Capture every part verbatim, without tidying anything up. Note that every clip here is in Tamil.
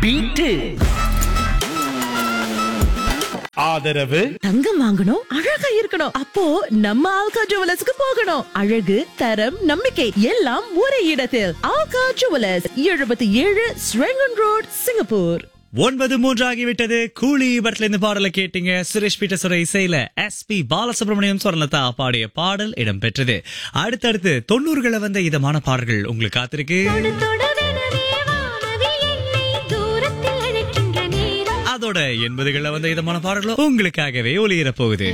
பீட்டு. ஆதரவு தங்கம் வாங்கணும், அழகா இருக்கணும். அப்போ நம்ம ஆல்கா ஜுவல்லர்ஸ்க்கு போகணும். அழகு, தரம், நம்பிக்கை எல்லாம் ஒரே இடத்தில். ஆல்கா ஜுவல்லர்ஸ், எழுபத்தி ஏழு ஸ்ரெங்கன் ரோட், சிங்கப்பூர். ஒன்பது மூன்று ஆகிவிட்டது. கூலி படத்துல இருந்து பாடலை கேட்டீங்க. சுரேஷ் பீட்டர்ஸோட இசையில எஸ் பி பாலசுப்ரமணியம் சொர்ணலதா பாடிய பாடல் இடம் பெற்றது. அடுத்தடுத்து தொண்ணூறுகளை வந்த இதமான பாடல்கள் உங்களுக்கு காத்திருக்கு. அதோட எண்பதுகளை வந்த இதமான பாடல்களும் உங்களுக்காகவே ஒளியிற போகுது.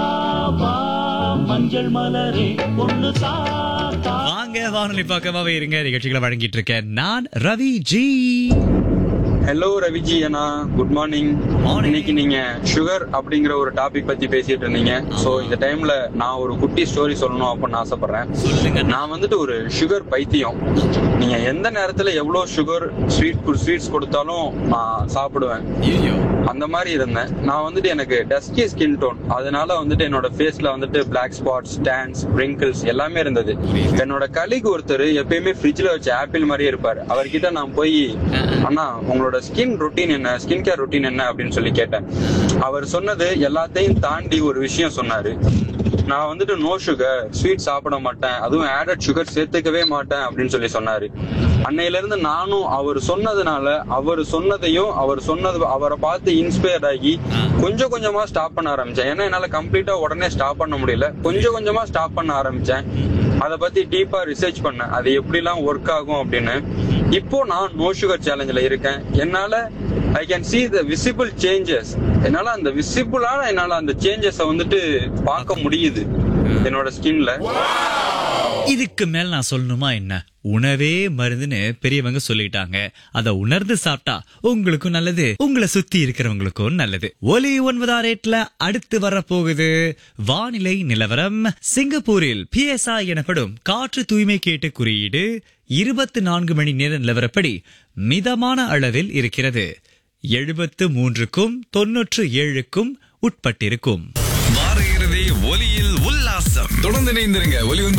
மஞ்சள் மலரே ஒன்று வாங்க வானொலி பக்கமாவே இருங்க. நிகழ்ச்சிகளை வழங்கிட்டு இருக்கேன் நான் ரவி ஜி. ஹலோ ரவிஜி அண்ணா, குட் மார்னிங். இன்னைக்கு நீங்க சுகர் அப்படிங்கிற ஒரு டாபிக் பத்தி பேசிட்டு இருந்தீங்க. சோ இந்த டைம்ல நான் ஒரு குட்டி ஸ்டோரி சொல்லணும் அப்படின்னு ஆசைப்படுறேன். நான் வந்துட்டு ஒரு சுகர் பைத்தியம். நீங்க எந்த நேரத்துல எவ்வளவு சுகர் ஸ்வீட் ஸ்வீட்ஸ் கொடுத்தாலும் நான் சாப்பிடுவேன். அந்த மாதிரி இருந்தேன். நான் வந்துட்டு எனக்கு டஸ்கி ஸ்கின் டோன், அதனால வந்துட்டு என்னோட ஃபேஸ்ல வந்துட்டு பிளாக் ஸ்பாட்ஸ், டேன்ஸ், ரிங்கிள்ஸ் எல்லாமே இருந்தது. என்னோட கலீக் ஒருத்தர் எப்பயுமே ஃப்ரிட்ஜ்ல வச்ச ஆப்பிள் மாதிரியே இருப்பாரு. அவர்கிட்ட நான் போய், அண்ணா உங்களோட ஸ்கின் ரொட்டீன் என்ன, ஸ்கின் கேர் ரொட்டீன் என்ன அப்படின்னு சொல்லி கேட்டேன். அவர் சொன்னது எல்லாத்தையும் தாண்டி ஒரு விஷயம் சொன்னாரு. நான் வந்துட்டு நோ சுகர், ஸ்வீட் சாப்பிட மாட்டேன், அதுவும் ஆடட் சுகர் சேர்த்துக்கவே மாட்டேன் அப்படின்னு சொல்லி சொன்னாரு. அன்னையில இருந்து நானும் அவர் சொன்னதுனால அவர் சொன்னதையும் அவர் சொன்னது அவரை பார்த்து இன்ஸ்பயர் ஆகி கொஞ்சம் கொஞ்சமா ஸ்டாப் பண்ண ஆரம்பிச்சேன். ஏன்னா என்னால கம்ப்ளீட்டா உடனே ஸ்டாப் பண்ண முடியல. கொஞ்சம் கொஞ்சமா ஸ்டாப் பண்ண ஆரம்பிச்சேன். அதை பத்தி டீப்பா ரிசர்ச் பண்ணேன், அது எப்படி எல்லாம் ஒர்க் ஆகும் அப்படின்னு. இப்போ நான் நோ சுகர் சேலஞ்சில இருக்கேன். என்னால I can see the visible changes. என்னால அந்த விசிபிளான என்னால அந்த சேஞ்சஸ வந்துட்டு பார்க்க முடியுது என்னோட ஸ்கின்ல. இதுக்கு மேல நான் சொல்லணுமா என்ன? உணவே மருந்துன்னு பெரியவங்க சொல்லிட்டாங்க. அத உணர்ந்து சாப்பிட்டா உங்களுக்கும் நல்லது, உங்களை சுத்தி இருக்கிறவங்களுக்கும் நல்லது. ஒலி ஒன்பதாம் ரேட்ல அடுத்து வர போகுது வானிலை நிலவரம். சிங்கப்பூரில் பி எஸ் ஐ எனப்படும் காற்று தூய்மை கேட்டு குறியீடு இருபத்தி நான்கு மணி நேர நிலவரப்படி மிதமான அளவில் இருக்கிறது. எழுபத்து மூன்றுக்கும் தொன்னூற்று ஏழுக்கும் உட்பட்டிருக்கும். வார இறுதி ஒலியில் உல்லாசம். தொடர்ந்து இணைந்திருங்க. ஒலி